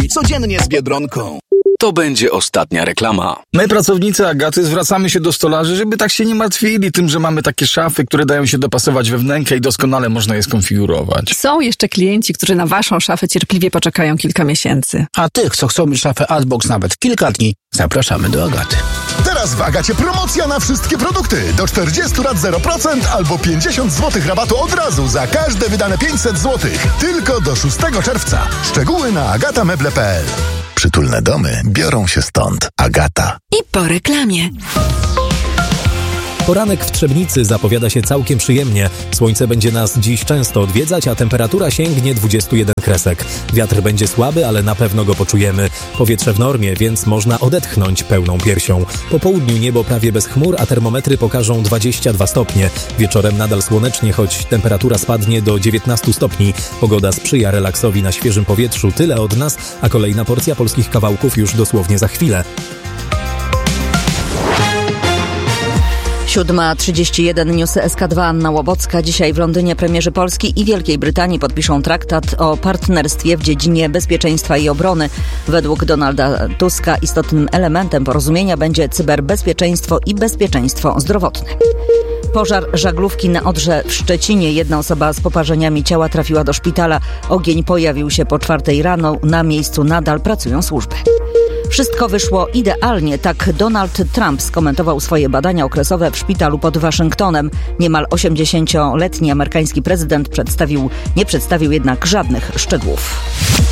codziennie z Biedronką. To będzie ostatnia reklama. My, pracownicy Agaty, zwracamy się do stolarzy, żeby tak się nie martwili tym, że mamy takie szafy, które dają się dopasować we wnękę i doskonale można je skonfigurować. Są jeszcze klienci, którzy na waszą szafę cierpliwie poczekają kilka miesięcy. A tych, co chcą mieć szafę Artbox nawet kilka dni, zapraszamy do Agaty. Teraz w Agacie promocja na wszystkie produkty. Do 40 lat 0% albo 50 zł rabatu od razu za każde wydane 500 zł. Tylko do 6 czerwca. Szczegóły na agatameble.pl. Przytulne domy biorą się stąd. Agata. I po reklamie. Poranek w Trzebnicy zapowiada się całkiem przyjemnie. Słońce będzie nas dziś często odwiedzać, a temperatura sięgnie 21 kresek. Wiatr będzie słaby, ale na pewno go poczujemy. Powietrze w normie, więc można odetchnąć pełną piersią. Po południu niebo prawie bez chmur, a termometry pokażą 22 stopnie. Wieczorem nadal słonecznie, choć temperatura spadnie do 19 stopni. Pogoda sprzyja relaksowi na świeżym powietrzu. Tyle od nas, a kolejna porcja polskich kawałków już dosłownie za chwilę. 7:31 News SK2, Anna Łobocka. Dzisiaj w Londynie premierzy Polski i Wielkiej Brytanii podpiszą traktat o partnerstwie w dziedzinie bezpieczeństwa i obrony. Według Donalda Tuska istotnym elementem porozumienia będzie cyberbezpieczeństwo i bezpieczeństwo zdrowotne. Pożar żaglówki na Odrze w Szczecinie. Jedna osoba z poparzeniami ciała trafiła do szpitala. Ogień pojawił się po 4 rano. Na miejscu nadal pracują służby. Wszystko wyszło idealnie, tak Donald Trump skomentował swoje badania okresowe w szpitalu pod Waszyngtonem. Niemal 80-letni amerykański prezydent nie przedstawił jednak żadnych szczegółów.